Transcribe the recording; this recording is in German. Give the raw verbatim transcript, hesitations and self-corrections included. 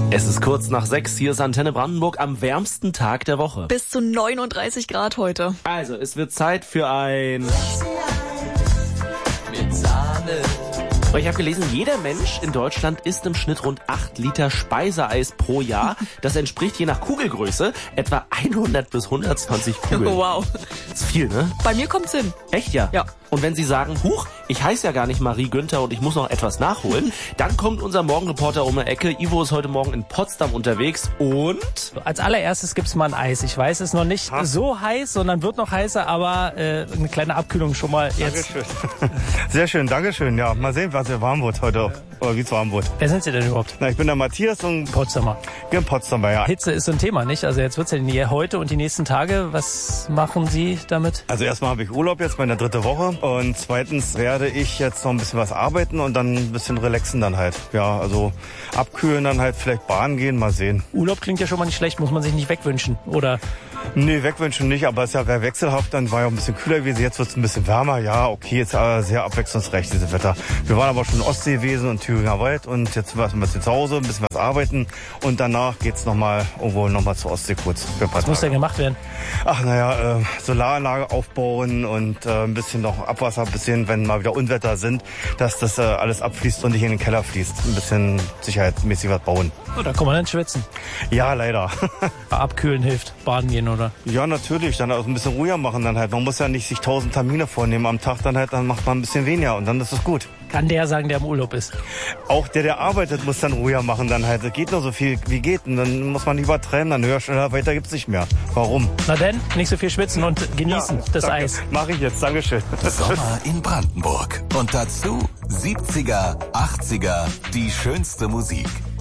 Es ist kurz nach sechs, hier ist Antenne Brandenburg am wärmsten Tag der Woche. Bis zu neununddreißig Grad heute. Also, es wird Zeit für ein... Mit Sahne. Ich habe gelesen, jeder Mensch in Deutschland isst im Schnitt rund acht Liter Speiseeis pro Jahr. Das entspricht je nach Kugelgröße etwa hundert bis hundertzwanzig Kugeln. Wow. Das ist viel, ne? Bei mir kommt's hin. Echt, ja? Ja. Und wenn Sie sagen, huch, ich heiße ja gar nicht Marie Günther und ich muss noch etwas nachholen, dann kommt unser Morgenreporter um die Ecke. Ivo ist heute Morgen in Potsdam unterwegs und... Als allererstes gibt's mal ein Eis. Ich weiß, es ist noch nicht ha? so heiß, sondern wird noch heißer, aber äh, eine kleine Abkühlung schon mal jetzt. Dankeschön. Sehr schön, Dankeschön. Ja, mal sehen, was hier warm wird heute. Oder wie es warm wird. Wer sind Sie denn überhaupt? Na, ich bin der Matthias und Potsdamer. Ich bin Potsdamer, ja. Hitze ist so ein Thema, nicht? Also jetzt wird's ja die, heute und die nächsten Tage. Was machen Sie damit? Also erstmal habe ich Urlaub jetzt, meine dritte Woche. Und zweitens werde ich jetzt noch ein bisschen was arbeiten und dann ein bisschen relaxen dann halt. Ja, also abkühlen, dann halt vielleicht baden gehen, mal sehen. Urlaub klingt ja schon mal nicht schlecht, muss man sich nicht wegwünschen, oder? Nee, wegwünschen nicht, aber es ist ja sehr wechselhaft. Dann war ja ein bisschen kühler gewesen, jetzt wird es ein bisschen wärmer. Ja, okay, ist aber sehr abwechslungsreich, dieses Wetter. Wir waren aber schon in Ostsee gewesen und Thüringer Wald und jetzt sind wir ein bisschen zu Hause, ein bisschen was arbeiten und danach geht's nochmal irgendwo nochmal zur Ostsee kurz. Was muss denn gemacht werden? Ach naja, äh, Solaranlage aufbauen und äh, ein bisschen noch Abwasser, ein bisschen, wenn mal wieder Unwetter sind, dass das äh, alles abfließt und nicht in den Keller fließt. Ein bisschen sicherheitsmäßig was bauen. Oh, da kann man dann schwitzen. Ja, leider. Abkühlen hilft, baden gehen, oder? Ja, natürlich. Dann also ein bisschen ruhiger machen dann halt. Man muss ja nicht sich tausend Termine vornehmen am Tag, dann halt, dann macht man ein bisschen weniger und dann ist es gut. Kann der sagen, der im Urlaub ist? Auch der, der arbeitet, muss dann ruhiger machen dann halt. Es geht nur so viel, wie geht. Und dann muss man nicht übertreiben, dann höher, schneller, weiter gibt's nicht mehr. Warum? Na denn, nicht so viel schwitzen und genießen ja, das danke. Eis. Mach ich jetzt, Dankeschön. Sommer in Brandenburg. Und dazu siebziger, achtziger, die schönste Musik.